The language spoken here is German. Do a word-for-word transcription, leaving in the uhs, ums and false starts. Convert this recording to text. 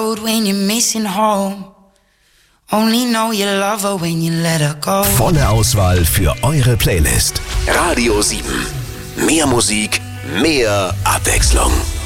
road when you're missing home. Only know you love her when you let her go. Volle Auswahl für eure Playlist. Radio sieben. Mehr Musik, mehr Abwechslung.